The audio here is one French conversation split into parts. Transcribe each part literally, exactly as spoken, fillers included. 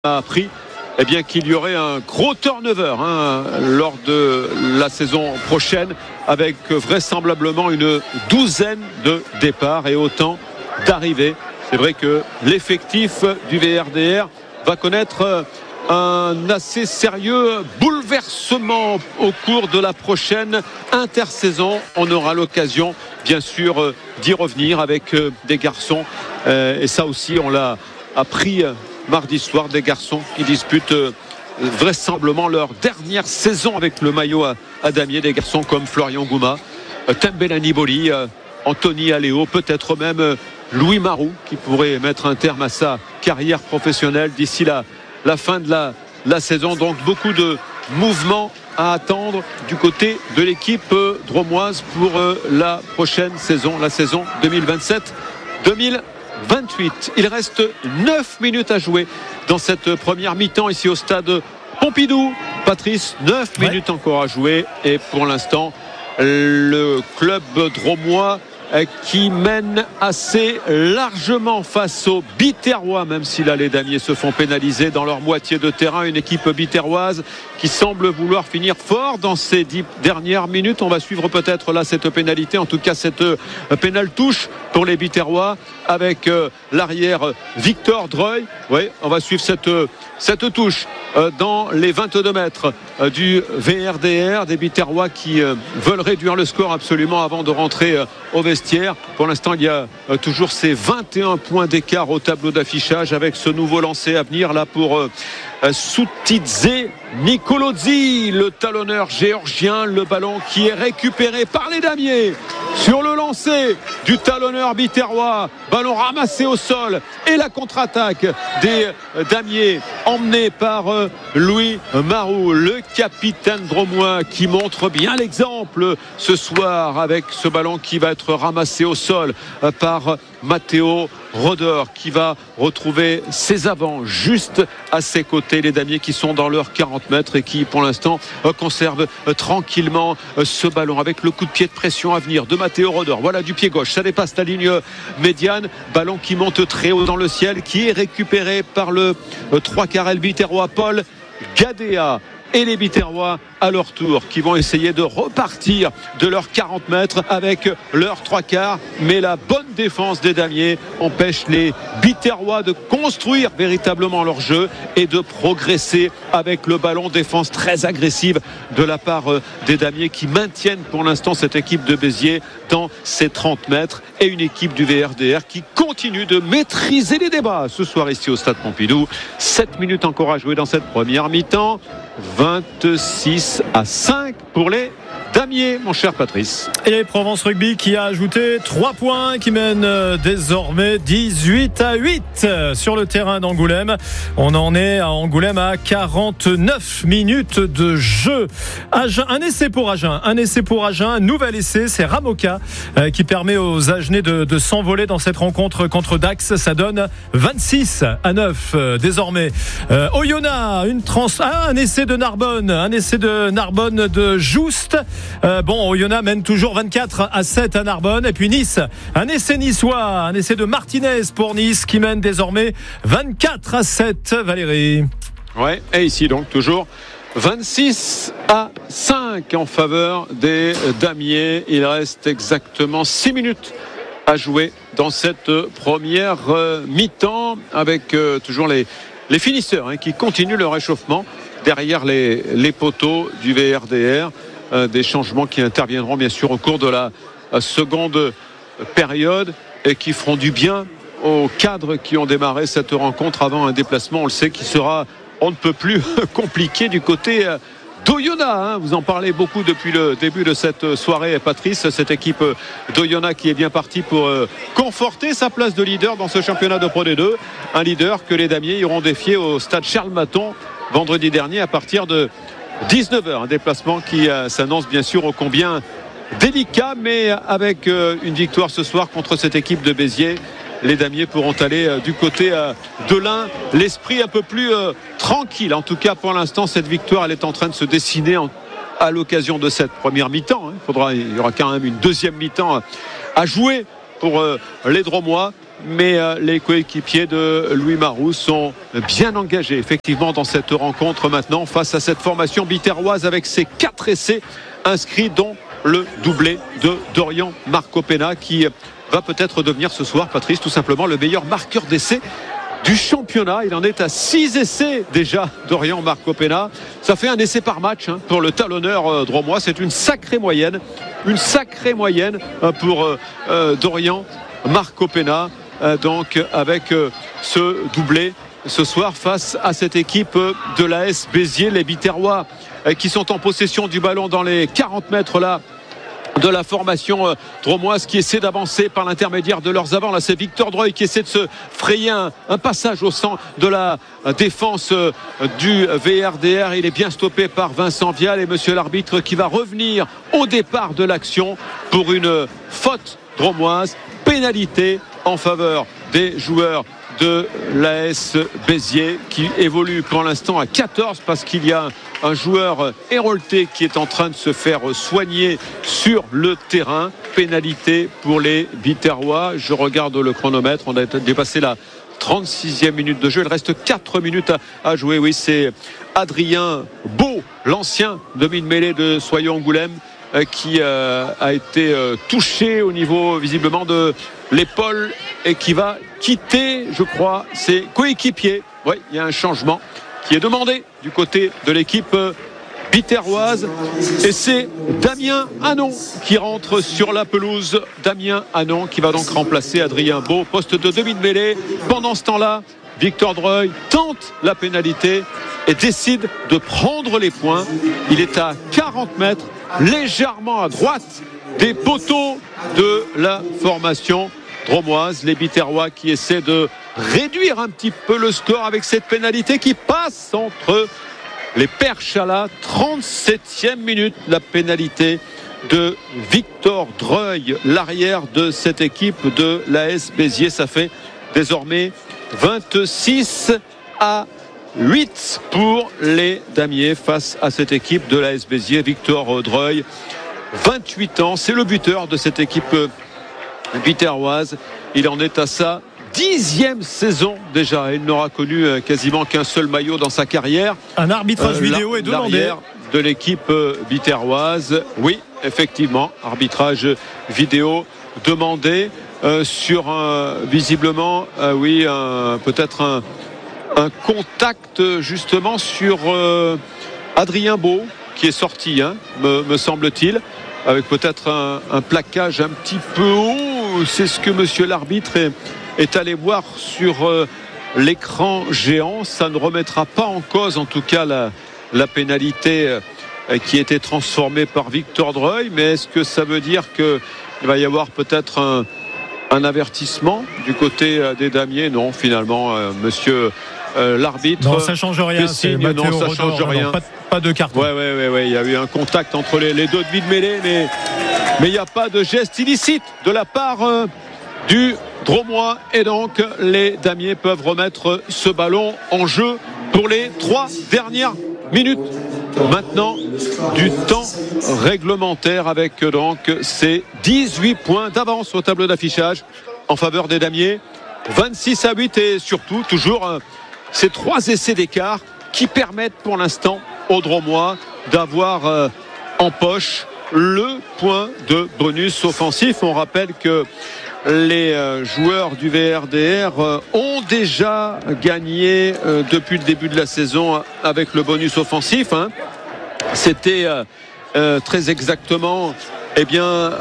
a appris eh bien, qu'il y aurait un gros turnover hein, lors de la saison prochaine, avec vraisemblablement une douzaine de départs et autant d'arrivées. C'est vrai que l'effectif du V R D R va connaître un assez sérieux bouleversement au cours de la prochaine intersaison. On aura l'occasion bien sûr d'y revenir avec des garçons et ça aussi on l'a appris mardi soir, des garçons qui disputent vraisemblablement leur dernière saison avec le maillot à damier, des garçons comme Florian Gouma, Tembela Niboli, Anthony Aléo, peut-être même Louis Marou qui pourrait mettre un terme à sa carrière professionnelle d'ici la, la fin de la, la saison. Donc beaucoup de mouvements à attendre du côté de l'équipe dromoise pour la prochaine saison, la saison deux mille vingt-sept deux mille vingt-huit. Il reste neuf minutes à jouer dans cette première mi-temps ici au stade Pompidou. Patrice, neuf ouais. minutes encore à jouer et pour l'instant le club dromois qui mène assez largement face aux Biterrois, même si là les damiers se font pénaliser dans leur moitié de terrain. Une équipe biterroise qui semble vouloir finir fort dans ces dix dernières minutes. On va suivre peut-être là cette pénalité, en tout cas cette pénale touche pour les Biterrois avec euh, l'arrière Victor Dreuil. Oui, on va suivre cette, cette touche euh, dans les vingt-deux mètres euh, du V R D R, des Biterrois qui euh, veulent réduire le score absolument avant de rentrer euh, au vestiaire. Pour l'instant, il y a euh, toujours ces vingt et un points d'écart au tableau d'affichage avec ce nouveau lancer à venir là pour euh, Soutidze Nicolozzi, le talonneur géorgien. Le ballon qui est récupéré par les damiers sur le lancer du talonneur biterrois, ballon ramassé au sol et la contre-attaque des damiers emmenée par Louis Marou, le capitaine dromois qui montre bien l'exemple ce soir avec ce ballon qui va être ramassé au sol par Matteo Roder qui va retrouver ses avants juste à ses côtés. Les damiers qui sont dans leurs quarante mètres et qui pour l'instant conservent tranquillement ce ballon avec le coup de pied de pression à venir de Matteo Roder. Voilà du pied gauche, ça dépasse la ligne médiane, ballon qui monte très haut dans le ciel, qui est récupéré par le trois quarts biterrois Paul Gadea. Et les Biterrois à leur tour qui vont essayer de repartir de leurs quarante mètres avec leurs trois quarts, mais la bonne défense des damiers empêche les Biterrois de construire véritablement leur jeu et de progresser avec le ballon. Défense très agressive de la part des damiers qui maintiennent pour l'instant cette équipe de Béziers dans ses trente mètres et une équipe du V R D R qui continue de maîtriser les débats ce soir ici au stade Pompidou. sept minutes encore à jouer dans cette première mi-temps. vingt-six à cinq pour les damiers, mon cher Patrice. Et Provence Rugby qui a ajouté trois points, qui mène désormais dix-huit à huit sur le terrain d'Angoulême. On en est à Angoulême à quarante-neuf minutes de jeu. Agen, un essai pour Agen, un essai pour Agen, un nouvel essai, c'est Ramoka euh, qui permet aux Agenais de, de s'envoler dans cette rencontre contre Dax. Ça donne vingt-six à neuf euh, désormais. Euh, Oyonnax, une trans, ah, un essai de Narbonne, un essai de Narbonne de Juste. Euh, bon, Oyonnax mène toujours vingt-quatre à sept à Narbonne. Et puis Nice, un essai niçois, un essai de Martinez pour Nice qui mène désormais vingt-quatre à sept. Valérie. Ouais, et ici donc toujours vingt-six à cinq en faveur des damiers. Il reste exactement six minutes à jouer dans cette première euh, mi-temps avec euh, toujours les, les finisseurs hein, qui continuent leur réchauffement derrière les, les poteaux du V R D R. Euh, des changements qui interviendront bien sûr au cours de la euh, seconde période et qui feront du bien aux cadres qui ont démarré cette rencontre avant un déplacement, on le sait, qui sera on ne peut plus compliqué du côté euh, d'Oyonnax, hein. Vous en parlez beaucoup depuis le début de cette soirée, Patrice. Cette équipe d'Oyonnax qui est bien partie pour euh, conforter sa place de leader dans ce championnat de Pro D deux. Un leader que les damiers iront défier au stade Charles Maton vendredi dernier à partir de dix-neuf heures. Un déplacement qui euh, s'annonce bien sûr ô combien délicat, mais avec euh, une victoire ce soir contre cette équipe de Béziers. Les damiers pourront aller euh, du côté euh, de l'Ain, l'esprit un peu plus euh, tranquille. En tout cas, pour l'instant, cette victoire, elle est en train de se dessiner en, à l'occasion de cette première mi-temps. Hein. Il faudra, il y aura quand même une deuxième mi-temps à jouer pour euh, les Dromois. mais euh, les coéquipiers de Louis Maroux sont bien engagés effectivement dans cette rencontre maintenant face à cette formation biterroise avec ses quatre essais inscrits, dont le doublé de Dorian Marcopena qui va peut-être devenir ce soir, Patrice, tout simplement le meilleur marqueur d'essais du championnat. Il en est à six essais déjà, Dorian Marcopena. Ça fait un essai par match hein, pour le talonneur euh, dromois. C'est une sacrée moyenne, une sacrée moyenne euh, pour euh, euh, Dorian Marcopena. Euh, donc avec euh, ce doublé ce soir face à cette équipe de l'A S Béziers, les Biterrois euh, qui sont en possession du ballon dans les quarante mètres là de la formation euh, dromoise, qui essaie d'avancer par l'intermédiaire de leurs avants. Là, c'est Victor Dreuil qui essaie de se frayer un, un passage au sein de la défense euh, du V R D R. Il est bien stoppé par Vincent Vial et monsieur l'arbitre qui va revenir au départ de l'action pour une faute dromoise, pénalité en faveur des joueurs de l'A S Béziers qui évolue pour l'instant à quatorze parce qu'il y a un joueur Hérolté qui est en train de se faire soigner sur le terrain. Pénalité pour les Biterrois. Je regarde le chronomètre, on a dépassé la trente-sixième minute de jeu. Il reste quatre minutes à jouer. Oui, c'est Adrien Beau, l'ancien demi-mêlée de Soyons-Angoulême, qui euh, a été euh, touché au niveau visiblement de l'épaule et qui va quitter, je crois, ses coéquipiers. Oui, il y a un changement qui est demandé du côté de l'équipe euh, biterroise et c'est Damien Hanon qui rentre sur la pelouse. Damien Hanon qui va donc remplacer Adrien Beau, poste de demi-mêlée. Pendant ce temps-là, Victor Dreuil tente la pénalité et décide de prendre les points. Il est à quarante mètres, légèrement à droite des poteaux de la formation dromoise. Les Biterrois qui essaient de réduire un petit peu le score avec cette pénalité qui passe entre les perches à la trente-septième minute. La pénalité de Victor Dreuil, l'arrière de cette équipe de l'A S Béziers. Ça fait désormais vingt-six à huit pour les damiers face à cette équipe de l'A S Béziers. Victor Dreuil, vingt-huit ans, c'est le buteur de cette équipe biterroise. Il en est à sa dixième saison déjà. Il n'aura connu quasiment qu'un seul maillot dans sa carrière. Un arbitrage euh, vidéo est demandé de l'équipe biterroise. Oui, effectivement, arbitrage vidéo demandé euh, sur un, visiblement, euh, oui, un, peut-être un un contact justement sur euh, Adrien Beau qui est sorti, hein, me, me semble-t-il, avec peut-être un, un plaquage un petit peu haut. C'est ce que monsieur l'arbitre est, est allé voir sur euh, l'écran géant. Ça ne remettra pas en cause en tout cas la, la pénalité euh, qui a été transformée par Victor Dreuil, mais est-ce que ça veut dire qu'il va y avoir peut-être un, un avertissement du côté euh, des damiers? Non, finalement, euh, monsieur Euh, l'arbitre. Non, ça change rien. Signe, non, ça Rodor, change rien. Non, pas, pas de carton. Ouais, ouais, ouais, ouais. Il y a eu un contact entre les, les deux demi de mêlée, mais mais il n'y a pas de geste illicite de la part euh, du dromois et donc les damiers peuvent remettre ce ballon en jeu pour les trois dernières minutes. Maintenant, du temps réglementaire avec donc ces dix-huit points d'avance au tableau d'affichage en faveur des damiers. vingt-six à huit et surtout toujours euh, ces trois essais d'écart qui permettent pour l'instant aux dromois d'avoir euh, en poche le point de bonus offensif. On rappelle que les euh, joueurs du V R D R euh, ont déjà gagné euh, depuis le début de la saison avec le bonus offensif, hein. C'était euh, euh, très exactement Eh bien,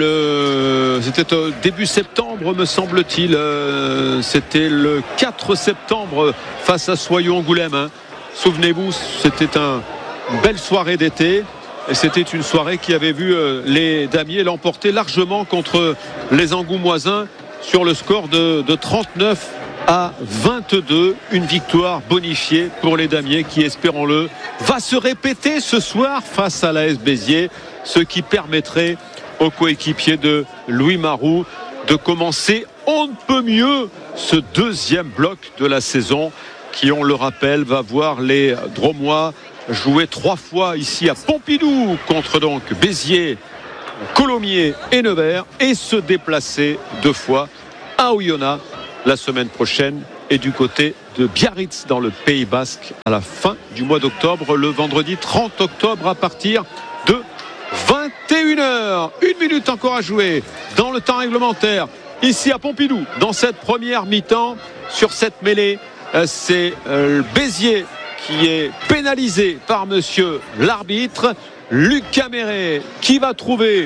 le... c'était au début septembre, me semble-t-il. Euh, c'était le quatre septembre face à Soyons-Angoulême. Hein. Souvenez-vous, c'était un... une belle soirée d'été. Et c'était une soirée qui avait vu euh, les damiers l'emporter largement contre les Angoumoisins sur le score de, de trente-neuf à vingt-deux. Une victoire bonifiée pour les damiers qui, espérons-le, va se répéter ce soir face à l'A S Béziers. Ce qui permettrait aux coéquipiers de Louis Maroux de commencer on ne peut mieux ce deuxième bloc de la saison qui, on le rappelle, va voir les Dromois jouer trois fois ici à Pompidou contre donc Béziers, Colomiers et Nevers et se déplacer deux fois à Oyonnax la semaine prochaine et du côté de Biarritz dans le Pays Basque à la fin du mois d'octobre, le vendredi trente octobre à partir de vingt et une heures. Une minute encore à jouer dans le temps réglementaire ici à Pompidou dans cette première mi-temps. Sur cette mêlée, c'est Béziers qui est pénalisé par monsieur l'arbitre. Lucas Méret qui va trouver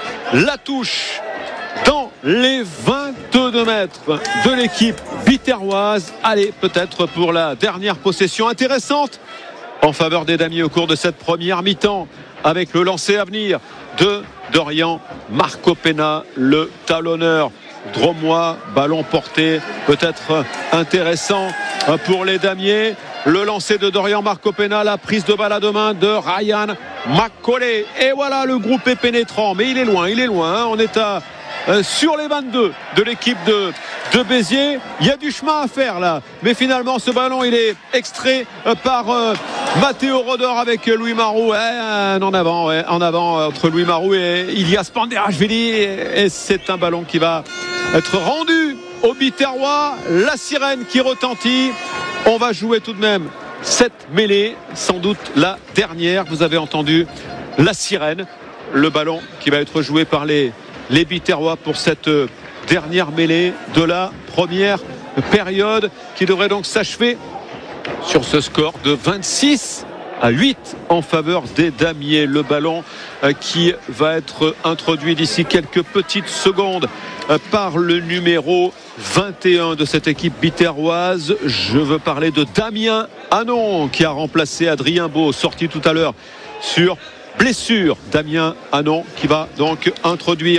la touche dans les vingt-deux mètres de l'équipe biterroise. Allez, peut-être pour la dernière possession intéressante en faveur des damiers au cours de cette première mi-temps, avec le lancer à venir de Dorian Marcopena, le talonneur dromois. Ballon porté, peut-être intéressant pour les damiers. Le lancer de Dorian Marcopena, la prise de balle à deux mains de Ryan Macaulay. Et voilà, le groupe est pénétrant, mais il est loin, il est loin. Hein. On est à Euh, sur les vingt-deux de l'équipe de, de Béziers. Il y a du chemin à faire là, mais finalement ce ballon il est extrait euh, par euh, Matteo Rodor avec euh, Louis Marou. Ouais, en avant, ouais, en avant euh, entre Louis Marou et Ilias Panderashvili, et, et c'est un ballon qui va être rendu au Biterrois. La sirène qui retentit. On va jouer tout de même cette mêlée, sans doute la dernière. Vous avez entendu la sirène, le ballon qui va être joué par les les Biterrois pour cette dernière mêlée de la première période, qui devrait donc s'achever sur ce score de vingt-six à huit en faveur des damiers. Le ballon qui va être introduit d'ici quelques petites secondes par le numéro vingt et un de cette équipe biterroise. Je veux parler de Damien Hanon qui a remplacé Adrien Beau, sorti tout à l'heure sur blessure. Damien Hanon qui va donc introduire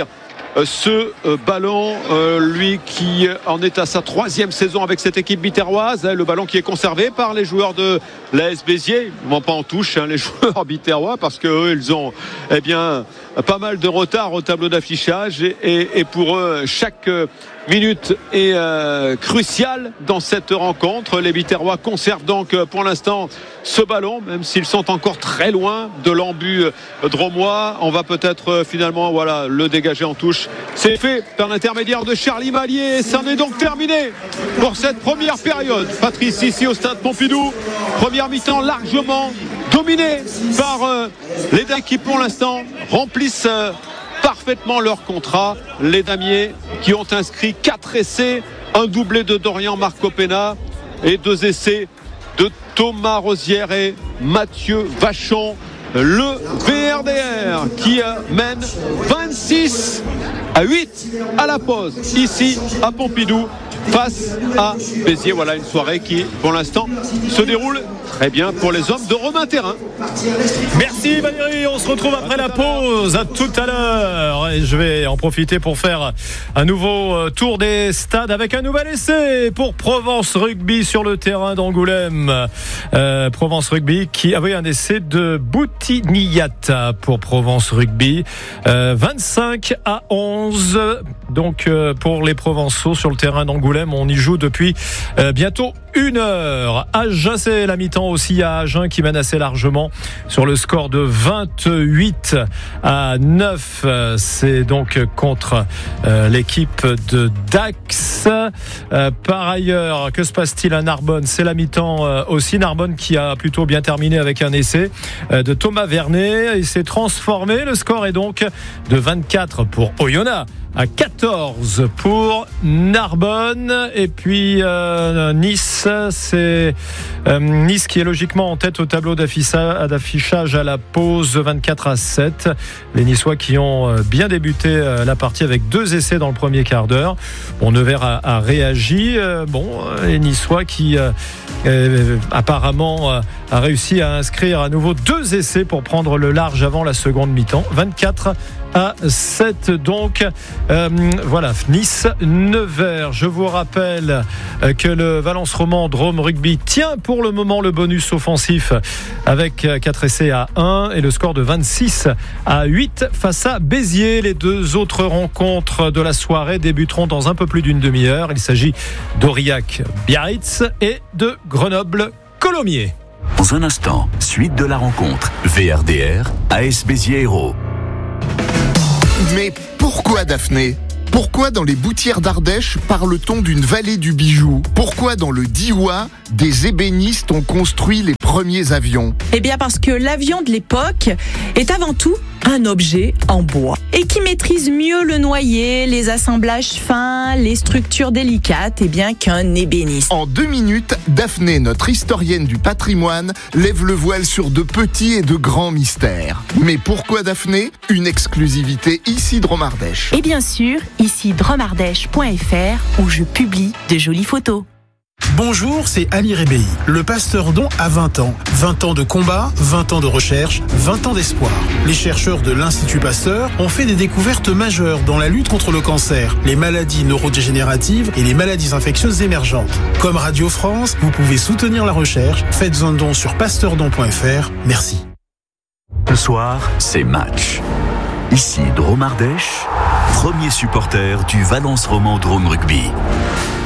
ce ballon, euh, lui qui en est à sa troisième saison avec cette équipe biterroise. Le ballon qui est conservé par les joueurs de l'A S Béziers. Ils ne vont pas en touche, hein, les joueurs biterrois, parce qu'eux ils ont eh bien, pas mal de retard au tableau d'affichage, et, et, et pour eux chaque minute est euh, cruciale dans cette rencontre. Les Biterrois conservent donc pour l'instant ce ballon, même s'ils sont encore très loin de l'embut dromois. On va peut-être finalement voilà, le dégager en touche. C'est fait par l'intermédiaire de Charlie Mallier, et ça en est donc terminé pour cette première période. Patrice, ici au stade Pompidou, première mi-temps largement dominée par euh, les deux qui pour l'instant remplissent euh, parfaitement leur contrat. Les damiers qui ont inscrit quatre essais, un doublé de Dorian Marcopena et deux essais de Thomas Rosière et Mathieu Vachon. Le V R D R qui mène vingt-six à huit à la pause ici à Pompidou face à Béziers. Voilà une soirée qui pour l'instant se déroule très bien pour les hommes de Romain Thérin. Merci Valérie, on se retrouve après la pause. À tout à l'heure. Et je vais en profiter pour faire un nouveau tour des stades avec un nouvel essai pour Provence Rugby sur le terrain d'Angoulême. Euh, Provence Rugby qui avait un essai de Boutiniata pour Provence Rugby. Euh, vingt-cinq à onze donc euh, pour les Provençaux sur le terrain d'Angoulême. On y joue depuis euh, bientôt une heure. Agen, c'est la mi-temps aussi à Agen qui mène assez largement sur le score de vingt-huit à neuf. C'est donc contre euh, l'équipe de Dax. Euh, par ailleurs, que se passe-t-il à Narbonne? C'est la mi-temps euh, aussi. Narbonne qui a plutôt bien terminé avec un essai euh, de Thomas Vernet. Il s'est transformé. Le score est donc de vingt-quatre pour Oyonnax à quatorze pour Narbonne. Et puis euh, Nice, c'est euh, Nice qui est logiquement en tête au tableau d'affichage à la pause, vingt-quatre à sept. Les Niçois qui ont bien débuté la partie avec deux essais dans le premier quart d'heure. Bon, Nevers a, a réagi. Bon, les Niçois qui euh, euh, apparemment euh, a réussi à inscrire à nouveau deux essais pour prendre le large avant la seconde mi-temps. vingt-quatre à sept donc. Euh, voilà, Nice Nevers. Je vous rappelle que le Valence Roman Drôme Rugby tient pour le moment le bonus offensif avec quatre essais à un et le score de vingt-six à huit face à Béziers. Les deux autres rencontres de la soirée débuteront dans un peu plus d'une demi-heure. Il s'agit d'Aurillac Biarritz et de Grenoble Colomiers. Dans un instant, suite de la rencontre V R D R A S Béziers Hérault. Mais pourquoi Daphné ? Pourquoi dans les Boutières d'Ardèche parle-t-on d'une vallée du bijou ? Pourquoi dans le Diois, des ébénistes ont construit les premiers avions ? Eh bien parce que l'avion de l'époque est avant tout un objet en bois et qui maîtrise mieux le noyer, les assemblages fins, les structures délicates eh bien qu'un ébéniste. En deux minutes, Daphné, notre historienne du patrimoine, lève le voile sur de petits et de grands mystères. Mais pourquoi Daphné ? Une exclusivité ici Dromardèche. Et bien sûr, ici dromardèche point f r où je publie de jolies photos. Bonjour, c'est Ali Rebéi. Le Pasteur Don a vingt ans. vingt ans de combat, vingt ans de recherche, vingt ans d'espoir. Les chercheurs de l'Institut Pasteur ont fait des découvertes majeures dans la lutte contre le cancer, les maladies neurodégénératives et les maladies infectieuses émergentes. Comme Radio France, vous pouvez soutenir la recherche. Faites un don sur pasteurdon point f r. Merci. Ce soir, c'est match. Ici Dromardèche, premier supporter du Valence Roman Drôme Rugby.